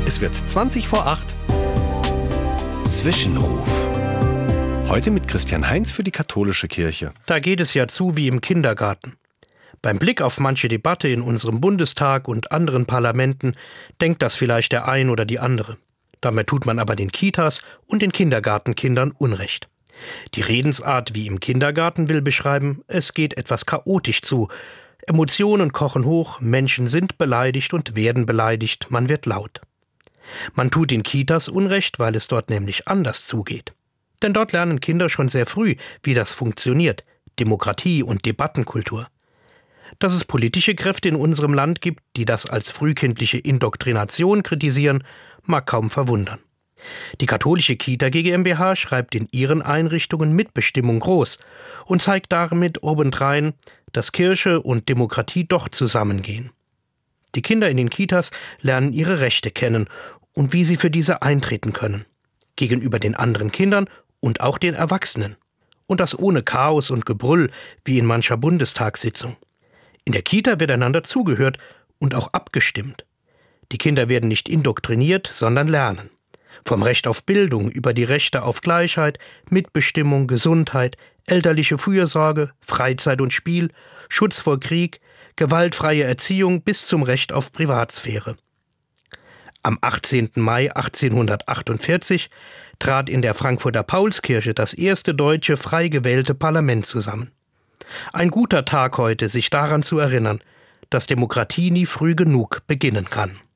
Es wird 20 vor 8. Zwischenruf. Heute mit Christian Heinz für die katholische Kirche. Da geht es ja zu wie im Kindergarten. Beim Blick auf manche Debatte in unserem Bundestag und anderen Parlamenten denkt das vielleicht der ein oder die andere. Damit tut man aber den Kitas und den Kindergartenkindern Unrecht. Die Redensart wie im Kindergarten will beschreiben, es geht etwas chaotisch zu. Emotionen kochen hoch, Menschen sind beleidigt und werden beleidigt, man wird laut. Man tut den Kitas Unrecht, weil es dort nämlich anders zugeht. Denn dort lernen Kinder schon sehr früh, wie das funktioniert, Demokratie und Debattenkultur. Dass es politische Kräfte in unserem Land gibt, die das als frühkindliche Indoktrination kritisieren, mag kaum verwundern. Die katholische Kita GmbH schreibt in ihren Einrichtungen Mitbestimmung groß und zeigt damit obendrein, dass Kirche und Demokratie doch zusammengehen. Die Kinder in den Kitas lernen ihre Rechte kennen und wie sie für diese eintreten können. Gegenüber den anderen Kindern und auch den Erwachsenen. Und das ohne Chaos und Gebrüll wie in mancher Bundestagssitzung. In der Kita wird einander zugehört und auch abgestimmt. Die Kinder werden nicht indoktriniert, sondern lernen. Vom Recht auf Bildung über die Rechte auf Gleichheit, Mitbestimmung, Gesundheit, elterliche Fürsorge, Freizeit und Spiel, Schutz vor Krieg, gewaltfreie Erziehung bis zum Recht auf Privatsphäre. Am 18. Mai 1848 trat in der Frankfurter Paulskirche das erste deutsche frei gewählte Parlament zusammen. Ein guter Tag heute, sich daran zu erinnern, dass Demokratie nie früh genug beginnen kann.